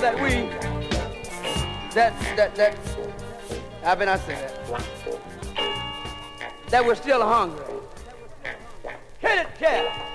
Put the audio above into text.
that how can I say that? That we're still hungry. Hit it, cat.